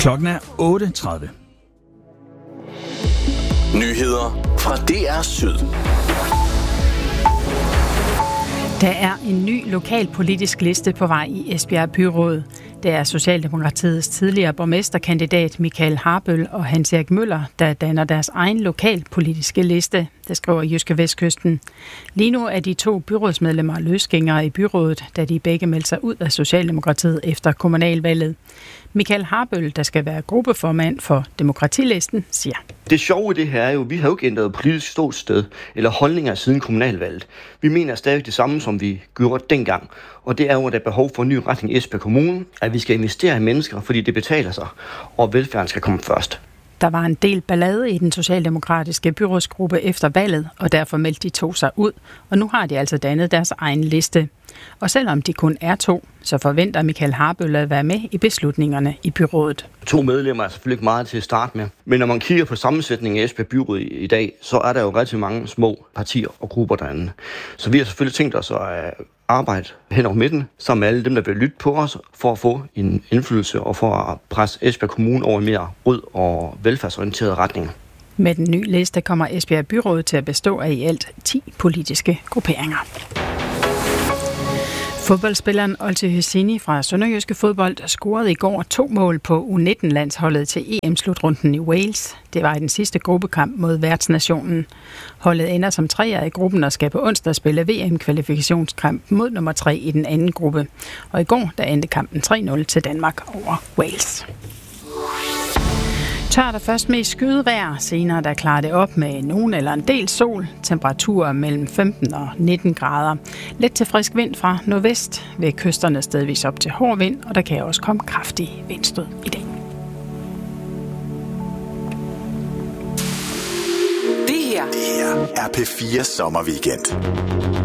Klokken er 8:30. Nyheder fra DR Syd. Der er en ny lokalpolitisk liste på vej i Esbjerg Byråd. Det er Socialdemokratiets tidligere borgmesterkandidat Michael Harbøl og Hans-Erik Møller, der danner deres egen lokalpolitiske liste, det skriver Jyske Vestkysten. Lige nu er de 2 byrådsmedlemmer løsgængere i byrådet, da de begge meldte sig ud af Socialdemokratiet efter kommunalvalget. Michael Harbøl, der skal være gruppeformand for demokratilisten, siger: Det sjove i det her er jo, at vi har jo ikke ændret politisk ståsted eller holdninger siden kommunalvalget. Vi mener stadig det samme, som vi gjorde dengang. Og det er jo, at der er behov for en ny retning i Esbjerg Kommune, at vi skal investere i mennesker, fordi det betaler sig, og velfærden skal komme først. Der var en del ballade i den socialdemokratiske byrådsgruppe efter valget, og derfor meldte de 2 sig ud, og nu har de altså dannet deres egen liste. Og selvom de kun er 2, så forventer Michael Harbøl at være med i beslutningerne i byrådet. 2 medlemmer er selvfølgelig ikke meget til at starte med, men når man kigger på sammensætningen af Esbjerg Byråd i dag, så er der jo rigtig mange små partier og grupper derinde. Så vi har selvfølgelig tænkt os at arbejde hen over midten, sammen med alle dem, der vil lytte på os, for at få en indflydelse og for at presse Esbjerg Kommune over en mere rød og velfærdsorienteret retning. Med den nye liste kommer Esbjerg Byråd til at bestå af i alt 10 politiske grupperinger. Fodboldspilleren Olti Hysini fra Sønderjyske Fodbold scorede i går 2 mål på U19-landsholdet til EM-slutrunden i Wales. Det var i den sidste gruppekamp mod værtsnationen. Holdet ender som 3'er i gruppen og skal på onsdag spille VM-kvalifikationskamp mod nummer 3 i den anden gruppe. Og i går der endte kampen 3-0 til Danmark over Wales. Tørt og først mest skydevejr, senere der klarer det op med nogen eller en del sol, temperaturer mellem 15 og 19 grader. Let til frisk vind fra nordvest, ved kysterne stedvis op til hård vind, og der kan også komme kraftig vindstød i dag. Det her er P4 Sommerweekend.